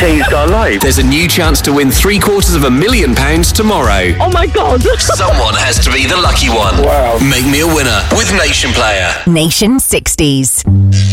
changed our lives. There's a new chance to win £750,000 tomorrow. Oh my God. Someone has to be the lucky one. Wow. Make me a winner with Nation Player. Nation 60s.